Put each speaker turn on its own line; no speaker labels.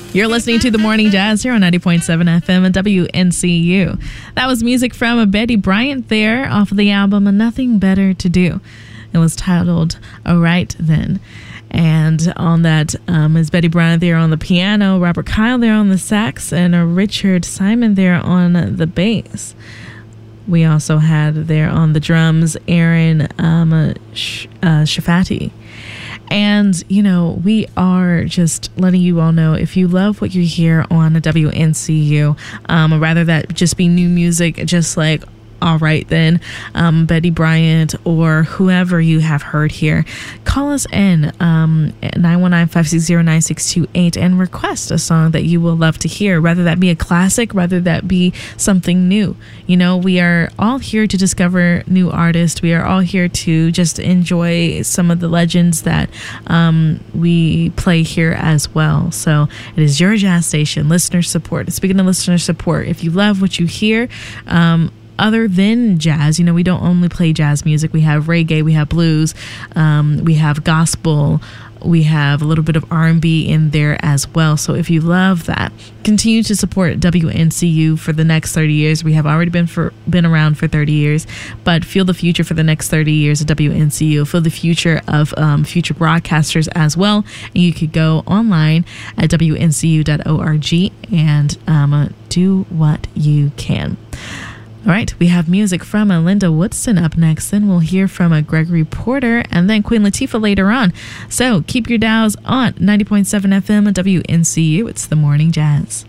You're listening to The Morning Jazz here on 90.7 FM and WNCU. That was music from Betty Bryant there off of the album Nothing Better to Do. It was titled Alright Then. And on that is Betty Bryant there on the piano, Robert Kyle there on the sax, and Richard Simon there on the bass. We also had there on the drums Aaron Shafati. And, you know, we are just letting you all know, if you love what you hear on WNCU, rather that just be new music, just like Alright Then, Betty Bryant, or whoever you have heard here, call us in 919-560-9628 and request a song that you will love to hear, whether that be a classic, whether that be something new. You know, we are all here to discover new artists. We are all here to just enjoy some of the legends that we play here as well. So it is your jazz station, listener support. Speaking of listener support, if you love what you hear, other than jazz, you know, we don't only play jazz music. We have reggae, we have blues, we have gospel, we have a little bit of R&B in there as well. So if you love that, continue to support WNCU for the next 30 years. We have already been around for 30 years, but feel the future for the next 30 years of WNCU. Feel the future of future broadcasters as well. And you could go online at WNCU.org and do what you can. All right, we have music from Linda Woodson up next. Then we'll hear from Gregory Porter and then Queen Latifah later on. So keep your dials on 90.7 FM WNCU. It's The Morning Jazz.